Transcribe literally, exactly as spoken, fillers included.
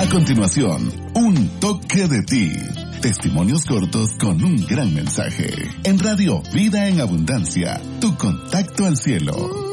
A continuación, un toque de ti. Testimonios cortos con un gran mensaje. En Radio Vida en Abundancia, tu contacto al cielo.